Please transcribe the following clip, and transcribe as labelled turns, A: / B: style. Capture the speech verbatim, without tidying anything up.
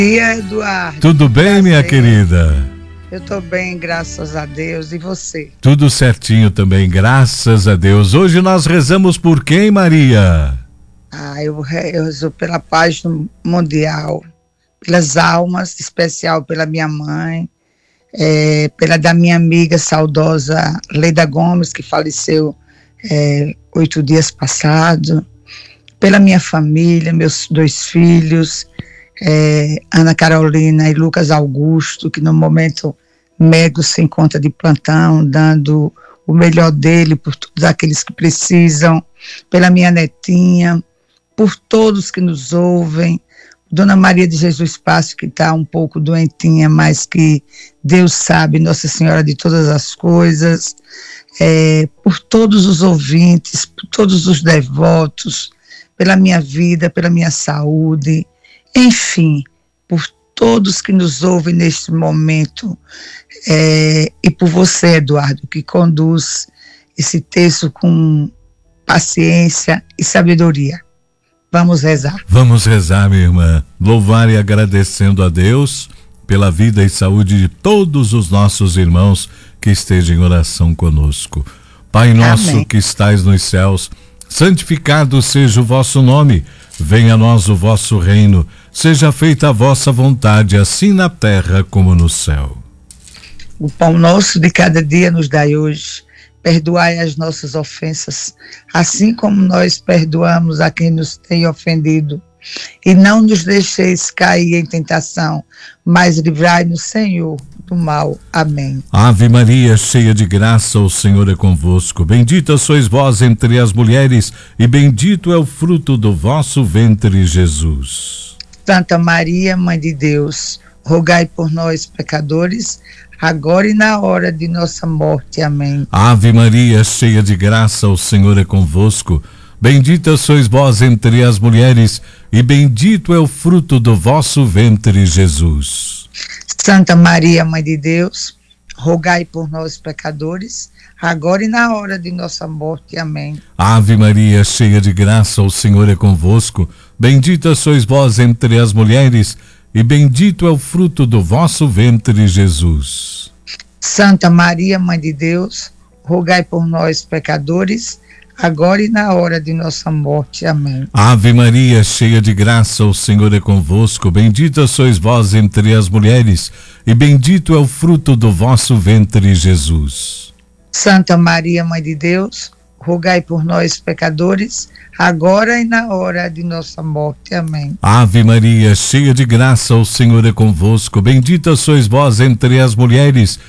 A: dia, Eduardo.
B: Tudo bem, minha querida?
A: Eu tô bem, graças a Deus. E você?
B: Tudo certinho também, graças a Deus. Hoje nós rezamos por quem, Maria?
A: Ah, eu rezo pela paz mundial, pelas almas, em especial pela minha mãe, é, pela da minha amiga saudosa Leida Gomes, que faleceu é, oito dias passados, pela minha família, meus dois filhos, é, Ana Carolina e Lucas Augusto, que no momento médico se encontra de plantão, dando o melhor dele por todos aqueles que precisam, pela minha netinha, por todos que nos ouvem, Dona Maria de Jesus Passo, que está um pouco doentinha, mas que Deus sabe, Nossa Senhora de todas as coisas, é, por todos os ouvintes, por todos os devotos, pela minha vida, pela minha saúde, enfim, por todos que nos ouvem neste momento, é, e por você, Eduardo, que conduz esse texto com paciência e sabedoria. Vamos rezar.
B: Vamos rezar, minha irmã. Louvar e agradecendo a Deus pela vida e saúde de todos os nossos irmãos que estejam em oração conosco. Pai nosso
A: Amém.
B: Que estais nos céus, santificado seja o vosso nome. Venha a nós o vosso reino. Seja feita a vossa vontade, assim na terra como no céu.
A: O pão nosso de cada dia nos dai hoje. Perdoai as nossas ofensas, assim como nós perdoamos a quem nos tem ofendido. E não nos deixeis cair em tentação, mas livrai-nos, Senhor, do mal. Amém.
B: Ave Maria, cheia de graça, o Senhor é convosco. Bendita sois vós entre as mulheres, e bendito é o fruto do vosso ventre, Jesus.
A: Santa Maria, Mãe de Deus, rogai por nós, pecadores, agora e na hora de nossa morte. Amém.
B: Ave Maria, cheia de graça, o Senhor é convosco. Bendita sois vós entre as mulheres, e bendito é o fruto do vosso ventre, Jesus.
A: Santa Maria, Mãe de Deus, rogai por nós, pecadores, agora e na hora de nossa morte. Amém.
B: Ave Maria, cheia de graça, o Senhor é convosco. Bendita sois vós entre as mulheres, e bendito é o fruto do vosso ventre, Jesus.
A: Santa Maria, Mãe de Deus, rogai por nós, pecadores, agora e na hora de nossa morte. Amém.
B: Ave Maria, cheia de graça, o Senhor é convosco. Bendita sois vós entre as mulheres, e bendito é o fruto do vosso ventre, Jesus.
A: Santa Maria, Mãe de Deus, rogai por nós, pecadores, agora e na hora de nossa morte. Amém.
B: Ave Maria, cheia de graça, o Senhor é convosco. Bendita sois vós entre as mulheres,